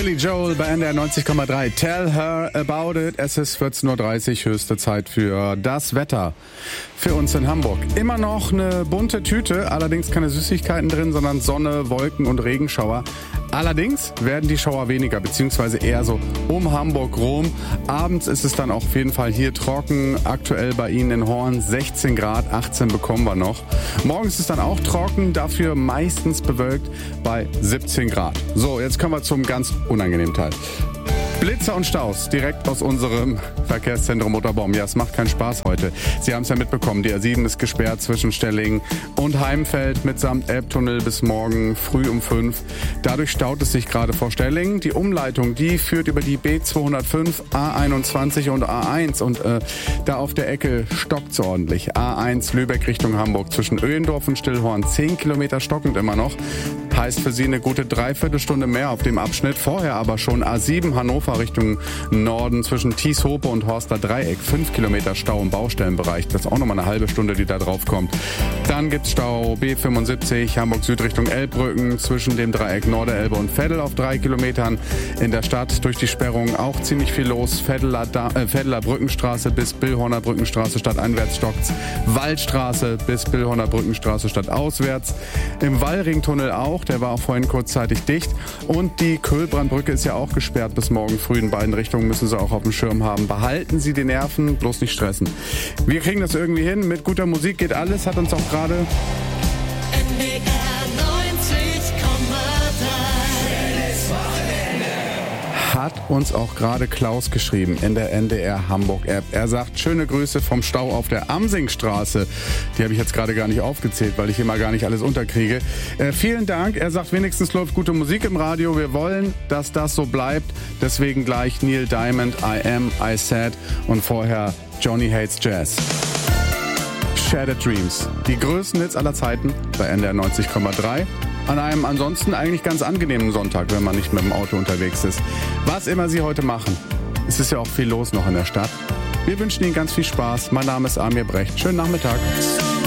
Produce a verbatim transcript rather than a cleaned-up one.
Billy Joel bei N D R neunzig Komma drei. Tell her about it. Es ist vierzehn Uhr dreißig, höchste Zeit für das Wetter für uns in Hamburg. Immer noch eine bunte Tüte, allerdings keine Süßigkeiten drin, sondern Sonne, Wolken und Regenschauer. Allerdings werden die Schauer weniger, beziehungsweise eher so um Hamburg rum. Abends ist es dann auch auf jeden Fall hier trocken. Aktuell bei Ihnen in Horn sechzehn Grad, achtzehn bekommen wir noch. Morgens ist es dann auch trocken, dafür meistens bewölkt bei siebzehn Grad. So, jetzt kommen wir zum ganz unangenehmen Teil. Blitzer und Staus direkt aus unserem Verkehrszentrum Otterbaum. Ja, es macht keinen Spaß heute. Sie haben es ja mitbekommen, die A sieben ist gesperrt zwischen Stellingen und Heimfeld mitsamt Elbtunnel bis morgen früh um fünf. Dadurch staut es sich gerade vor Stellingen. Die Umleitung, die führt über die B zweihundertfünf, A einundzwanzig und A eins. Und äh, da auf der Ecke stockt's ordentlich. A eins Lübeck Richtung Hamburg zwischen Öhendorf und Stillhorn. zehn Kilometer stockend immer noch. Heißt für Sie eine gute Dreiviertelstunde mehr auf dem Abschnitt. Vorher aber schon A sieben Hannover Richtung Norden zwischen Thieshope und Horster Dreieck. fünf Kilometer Stau im Baustellenbereich. Das ist auch nochmal eine halbe Stunde, die da drauf kommt. Dann gibt's Stau B fünfundsiebzig Hamburg Süd Richtung Elbbrücken zwischen dem Dreieck Norderelbe und Veddel auf drei Kilometern. In der Stadt durch die Sperrung auch ziemlich viel los. Veddeler, da- äh, Veddeler Brückenstraße bis Billhorner Brückenstraße stadteinwärts stockt's. Waldstraße bis Billhorner Brückenstraße stadtauswärts. Im Wallringtunnel auch. Der war auch vorhin kurzzeitig dicht. Und die Köhlbrandbrücke ist ja auch gesperrt bis morgen früh. In beiden Richtungen müssen Sie auch auf dem Schirm haben. Behalten Sie die Nerven, bloß nicht stressen. Wir kriegen das irgendwie hin. Mit guter Musik geht alles. Hat uns auch gerade N D R neunzig Komma drei. hat uns auch gerade Klaus geschrieben in der N D R Hamburg App. Er sagt, schöne Grüße vom Stau auf der Amsingstraße. Die habe ich jetzt gerade gar nicht aufgezählt, weil ich immer gar nicht alles unterkriege. Äh, vielen Dank. Er sagt, wenigstens läuft gute Musik im Radio. Wir wollen, dass das so bleibt. Deswegen gleich Neil Diamond, I Am, I Said und vorher Johnny Hates Jazz. Shattered Dreams. Die größten Hits aller Zeiten bei N D R neunzig Komma drei. An einem ansonsten eigentlich ganz angenehmen Sonntag, wenn man nicht mit dem Auto unterwegs ist. Was immer Sie heute machen, es ist ja auch viel los noch in der Stadt. Wir wünschen Ihnen ganz viel Spaß. Mein Name ist Amir Brecht. Schönen Nachmittag.